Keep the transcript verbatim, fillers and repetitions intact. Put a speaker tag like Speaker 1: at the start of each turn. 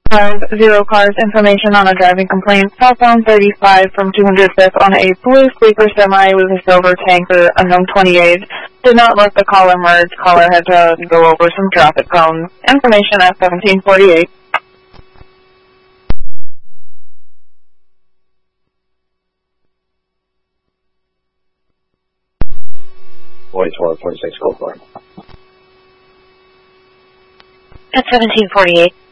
Speaker 1: five zero cars, information on a driving complaint. Southbound thirty-five from two hundred fifth on a blue sleeper semi with a silver tanker, unknown twenty-eight. Did not let the caller merge. Caller had to go over some traffic cones. Information at seventeen forty-eight.
Speaker 2: forty-four forty-six, go for it.
Speaker 3: At seventeen forty-eight.